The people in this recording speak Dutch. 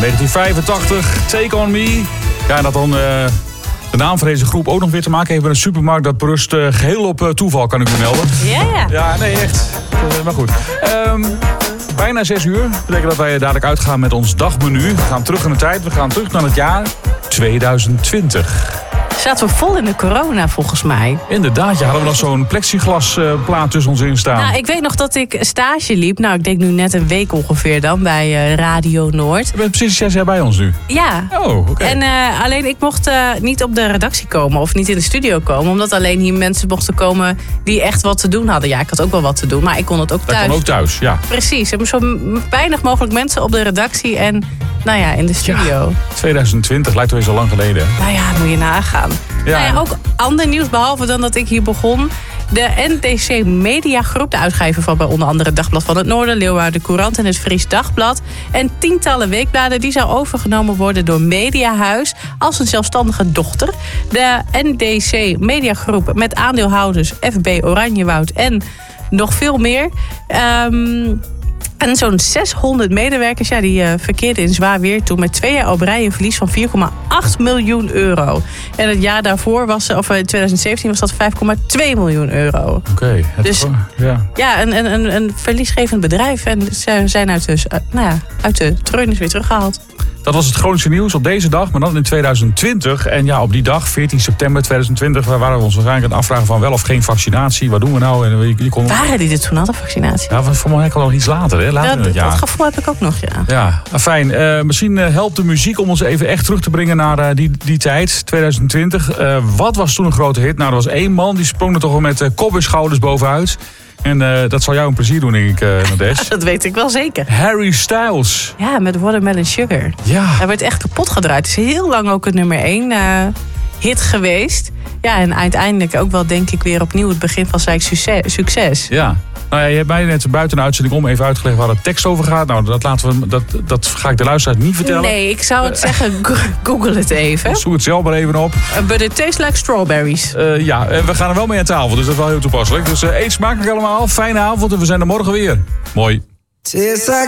1985, Take On Me. Ja, en dat dan de naam van deze groep ook nog weer te maken heeft met een supermarkt. Dat berust geheel op toeval, kan ik u melden. Ja. Ja, nee, echt. Maar goed. Bijna 6 uur. Dat betekent dat wij dadelijk uitgaan met ons dagmenu. We gaan terug in de tijd. We gaan terug naar het jaar 2020. Zaten we vol in de corona, volgens mij. Inderdaad, hadden we nog zo'n plexiglasplaat tussen ons in staan. Nou, ik weet nog dat ik stage liep. Nou, ik denk nu net een week ongeveer dan bij Radio Noord. Je bent precies 6 jaar bij ons nu? Ja. Oh, oké. En alleen ik mocht niet op de redactie komen of niet in de studio komen. Omdat alleen hier mensen mochten komen die echt wat te doen hadden. Ja, ik had ook wel wat te doen, maar ik kon het ook thuis. Dat kon ook thuis, ja. Precies. Er zo weinig mogelijk mensen op de redactie en nou ja, in de studio. Ja, 2020 lijkt wel eens al lang geleden. Nou ja, moet je nagaan. Ja. Nou ja, ook ander nieuws, behalve dan dat ik hier begon. De NDC Media Groep, de uitgever van bij onder andere Dagblad van het Noorden, Leeuwarden Courant en het Fries Dagblad. En tientallen weekbladen, die zou overgenomen worden door Mediahuis als een zelfstandige dochter. De NDC Media Groep met aandeelhouders FB Oranjewoud en nog veel meer. En zo'n 600 medewerkers, ja, die verkeerden in zwaar weer toen met 2 jaar op rij een verlies van 4,8 miljoen euro. En het jaar daarvoor was, of in 2017 was dat 5,2 miljoen euro. Oké. Dus ja, een verliesgevend bedrijf. En ze zijn uit de treunis weer teruggehaald. Dat was het Groningse nieuws op deze dag, maar dan in 2020. En ja, op die dag, 14 september 2020, waren we ons waarschijnlijk aan het afvragen van wel of geen vaccinatie. Wat doen we nou? En Waren die dit toen hadden, vaccinatie? Ja, voor mij al nog iets later, hè? Later in het jaar. Dat gevoel heb ik ook nog, ja. Ja, fijn. Misschien helpt de muziek om ons even echt terug te brengen naar die tijd, 2020. Wat was toen een grote hit? Nou, er was 1 man, die sprong er toch wel met kop en schouders bovenuit. En dat zal jou een plezier doen, denk ik, Nades. Dat weet ik wel zeker. Harry Styles. Ja, met Watermelon Sugar. Ja. Hij werd echt kapot gedraaid. Het is heel lang ook het nummer 1 hit geweest. Ja, en uiteindelijk ook wel, denk ik, weer opnieuw het begin van zijn succes. Ja. Nou ja, je hebt mij net buiten de uitzending om even uitgelegd waar de tekst over gaat. Nou, dat ga ik de luisteraar niet vertellen. Nee, ik zou het zeggen, google het even. Zoek het zelf maar even op. But it tastes like strawberries. Ja, en we gaan er wel mee aan tafel, dus dat is wel heel toepasselijk. Dus eet smakelijk allemaal, fijne avond en we zijn er morgen weer. Mooi.